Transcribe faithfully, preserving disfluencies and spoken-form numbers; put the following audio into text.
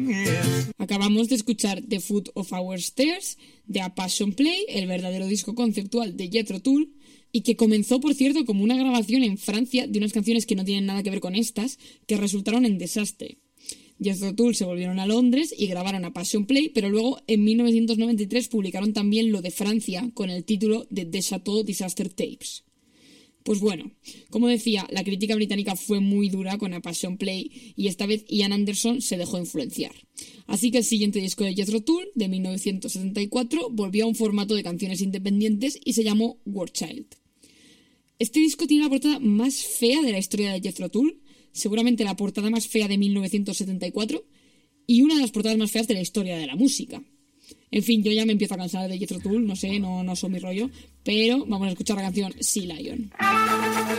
Acabamos de escuchar The Foot of Our Stairs de A Passion Play, el verdadero disco conceptual de Jethro Tull, y que comenzó, por cierto, como una grabación en Francia de unas canciones que no tienen nada que ver con estas, que resultaron en desastre. Jethro Tull se volvieron a Londres y grabaron A Passion Play, pero luego en mil novecientos noventa y tres publicaron también lo de Francia con el título de The Chateau Disaster Tapes. Pues bueno, como decía, la crítica británica fue muy dura con A Passion Play y esta vez Ian Anderson se dejó influenciar. Así que el siguiente disco de Jethro Tull, de mil novecientos setenta y cuatro, volvió a un formato de canciones independientes y se llamó War Child. Este disco tiene la portada más fea de la historia de Jethro Tull, seguramente la portada más fea de mil novecientos setenta y cuatro y una de las portadas más feas de la historia de la música. En fin, yo ya me empiezo a cansar de Jethro Tull, no sé, no, no soy mi rollo, pero vamos a escuchar la canción Sea Lion.